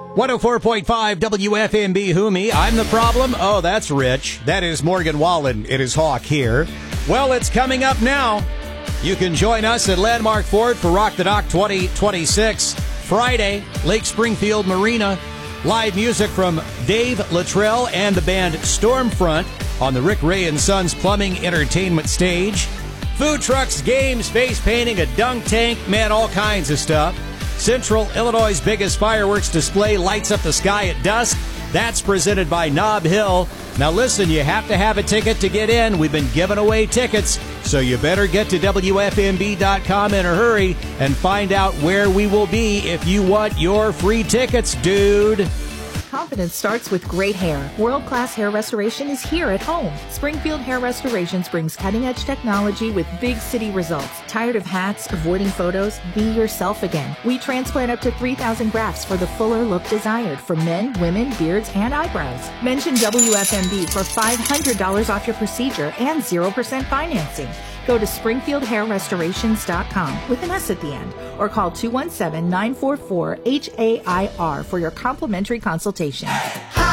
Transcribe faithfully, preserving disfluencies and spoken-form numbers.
one oh four point five W F M B Humi. I'm the problem. Oh, that's Rich. That is Morgan Wallen. It is Hawk here. Well, it's coming up now. You can join us at Landmark Ford for Rock the Dock twenty twenty-six. Friday, Lake Springfield Marina. Live music from Dave Luttrell and the band Stormfront on the Rick Ray and Sons Plumbing Entertainment stage. Food trucks, games, face painting, a dunk tank, man, all kinds of stuff. Central Illinois' biggest fireworks display lights up the sky at dusk. That's presented by Nob Hill. Now listen, you have to have a ticket to get in. We've been giving away tickets, so you better get to W F M B dot com in a hurry and find out where we will be if you want your free tickets, dude. Confidence starts with great hair. World-class hair restoration is here at home. Springfield Hair Restorations brings cutting-edge technology with big city results. Tired of hats, avoiding photos? Be yourself again. We transplant up to three thousand grafts for the fuller look desired for men, women, beards, and eyebrows. Mention W F M B for five hundred dollars off your procedure and zero percent financing. Go to springfield hair restorations dot com with an S at the end or call two one seven, nine four four, H A I R for your complimentary consultation.